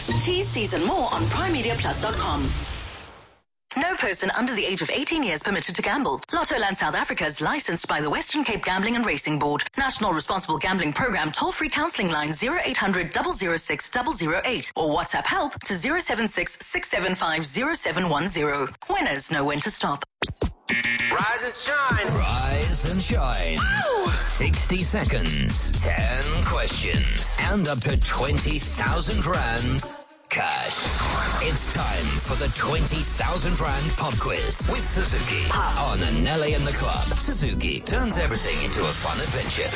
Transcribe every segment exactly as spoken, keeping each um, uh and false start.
Tease season more on prime media plus dot com. No person under the age of eighteen years permitted to gamble. Lottoland South Africa is licensed by the Western Cape Gambling and Racing Board. National Responsible Gambling Program toll-free counselling line zero eight hundred, double oh six, double oh eight or WhatsApp help to zero seven six, six seven five, zero seven one zero. Winners know when to stop. Rise and shine. Rise and shine. Ow! sixty seconds, ten questions, and up to twenty thousand rand cash. It's time for the twenty thousand rand pop quiz with Suzuki on Nelly and the Club. Suzuki turns everything into a fun adventure.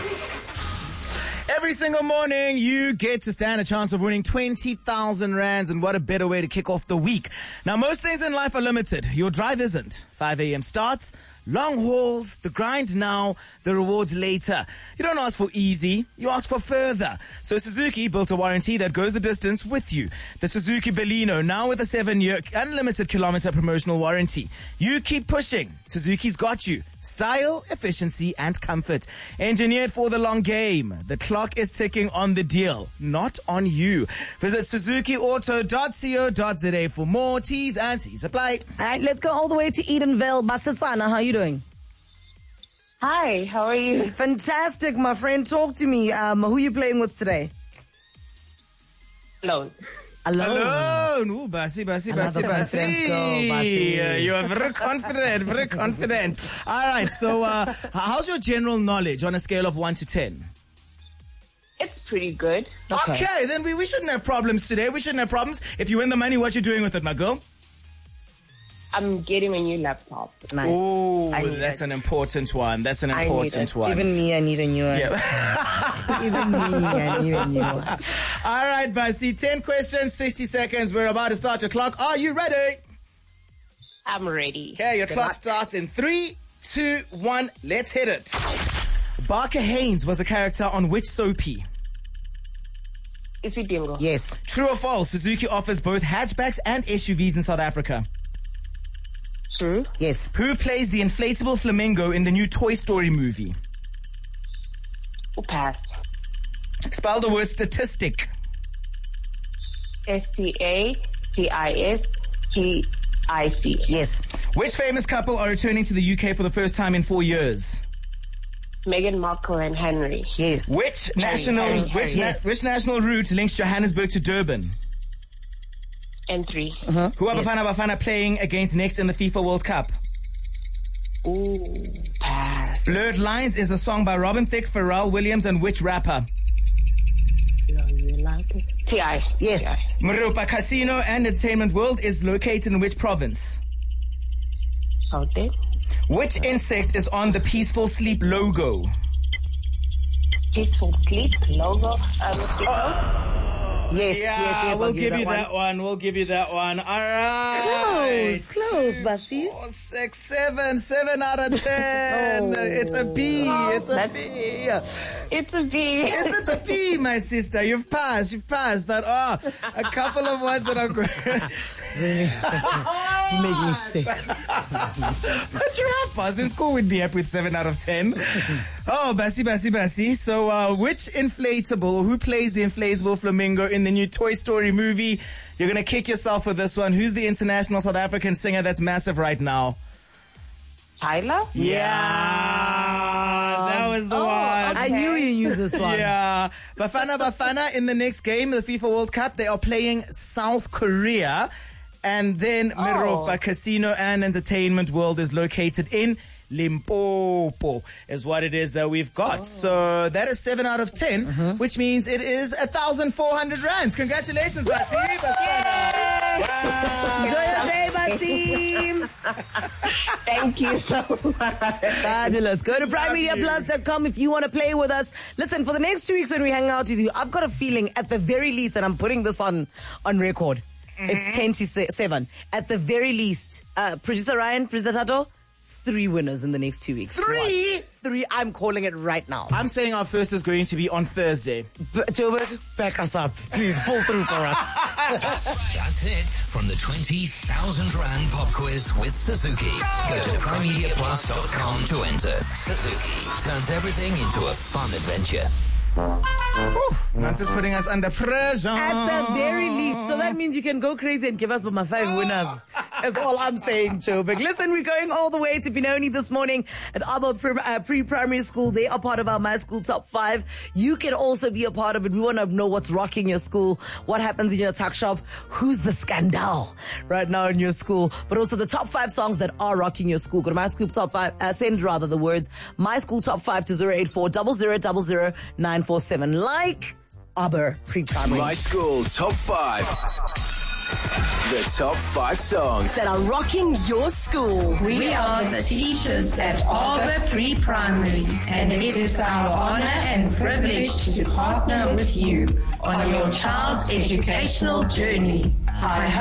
Every single morning, you get to stand a chance of winning twenty thousand rands, and what a better way to kick off the week. Now, most things in life are limited. Your drive isn't. five a.m. starts, long hauls, the grind now, the rewards later. You don't ask for easy, you ask for further. So Suzuki built a warranty that goes the distance with you. The Suzuki Baleno, now with a seven-year unlimited kilometer promotional warranty. You keep pushing. Suzuki's got you. Style, efficiency, and comfort. Engineered for the long game. The clock is ticking on the deal, not on you. Visit suzuki auto dot co dot za for more. T's and C's apply. All right, let's go all the way to Edenville. Basetsana, how are you doing? Hi, how are you? Fantastic, my friend. Talk to me. Um, who are you playing with today? Alone. Alone. Alone. Ooh, Basi, Basi, Basi, Another confidence girl, Basi. Basi. Yeah, you are very confident, very confident. All right, so uh, how's your general knowledge on a scale of one to ten? It's pretty good. Okay, okay then we, we shouldn't have problems today. We shouldn't have problems. If you win the money, what you doing with it, my girl? I'm getting a new laptop. Nice. Oh, I need that's it. an important one. That's an I need important it. one. Even me, I need a new one. Yeah. Even me, I need a new one. All right, Basi. ten questions, sixty seconds. We're about to start your clock. Are you ready? I'm ready. Okay, your clock starts in three, two, one. Let's hit it. Barker Haynes was a character on which soapie? Is it bingo? Yes. True or false? Suzuki offers both hatchbacks and S U Vs in South Africa. True. Yes. Who plays the inflatable flamingo in the new Toy Story movie? Who passed? Spell the word statistic. S T A T I S T I C. Yes. Which famous couple are returning to the U K for the first time in four years? Meghan Markle and Henry. Yes. Which national Harry, which, Harry. na- which national route links Johannesburg to Durban? And three. Uh-huh. Who are Yes. Bafana Bafana playing against next in the FIFA World Cup? Ooh, pass. Blurred Lines is a song by Robin Thicke, Pharrell Williams, and which rapper? No, you like it? T I. Yes. T I. Moropa Casino and Entertainment World is located in which province? Gauteng. Which insect is on the Peaceful Sleep logo? Peaceful Sleep logo. Um, Yes, Yeah, yes, yes. we'll I'll give you that that one. We'll give you that one. All right. Close, close, Two, Basi. four, six, seven, seven out of ten. Oh. It's a B. It's a That's- B. it's a V. It's, it's a B, my sister. You've passed. You've passed. But oh, a couple of ones that are great. You make me sick. But you have passed. In school, we'd be happy with seven out of ten. Oh, Basi, Basi, Basi. So, uh, which inflatable, who plays the inflatable flamingo in the new Toy Story movie? You're going to kick yourself with this one. Who's the international South African singer that's massive right now? Tyler? Yeah, that was the Oh, one. I knew you knew this one. Yeah. Bafana Bafana in the next game, the FIFA World Cup, they are playing South Korea. And then Oh. Meropa Casino and Entertainment World is located in Limpopo, is what it is that we've got. Oh. So that is seven out of ten, mm-hmm. which means it is one thousand four hundred rands. Congratulations, Basi. Wow. Enjoy your day, Basim. Thank you so much. Fabulous. Go to prime media plus dot com if you want to play with us. Listen, for the next two weeks when we hang out with you, I've got a feeling at the very least that I'm putting this on, on record. Mm-hmm. It's ten to seven. At the very least, uh, producer Ryan, producer Tato, three winners in the next two weeks. Three? What? Three. I'm calling it right now. I'm saying our first is going to be on Thursday. B- Joburg, back us up. Please pull through for us. That's it from the twenty thousand rand pop quiz with Suzuki. Go to prime media plus dot com to enter. Suzuki turns everything into a fun adventure. Whew, not just putting us under pressure. At the very least. So that means you can go crazy and give us my five winners. That's all I'm saying, Joburg. Listen, we're going all the way to Benoni this morning at Abo Pre-Primary School. They are part of our My School Top five. You can also be a part of it. We want to know what's rocking your school, what happens in your tuck shop, who's the scandal right now in your school, but also the top five songs that are rocking your school. Go to My School Top five, uh, send rather the words My School Top five to zero eight four zero zero zero zero nine four seven. Like Abo Pre-Primary. My School Top five. The top five songs that are rocking your school. We are the teachers at Arbor Pre-Primary, and it is our honor and privilege to partner with you on your child's educational journey. Hi.